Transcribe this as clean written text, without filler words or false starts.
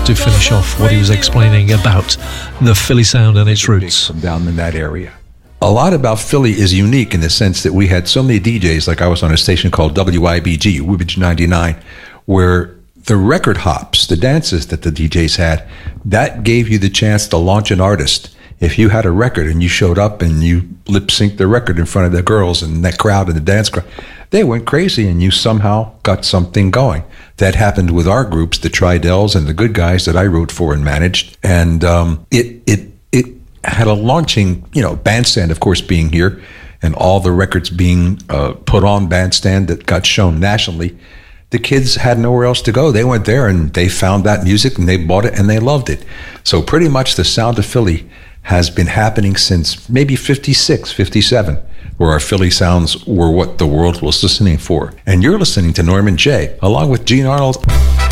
to finish off what he was explaining about the Philly sound and its roots. From down in that area. A lot about Philly is unique in the sense that we had so many DJs, like I was on a station called WIBG, Woodbridge 99, where the record hops, the dances that the DJs had, that gave you the chance to launch an artist. If you had a record and you showed up and you lip-synced the record in front of the girls and that crowd and the dance crowd, they went crazy and you somehow got something going. That happened with our groups, the Tridells and the Good Guys that I wrote for and managed. And it had a launching, Bandstand, of course, being here and all the records being put on Bandstand that got shown nationally. The kids had nowhere else to go. They went there and they found that music and they bought it and they loved it. So pretty much the sound of Philly has been happening since maybe 56, 57, where our Philly sounds were what the world was listening for. And you're listening to Norman Jay, along with Gene Arnold.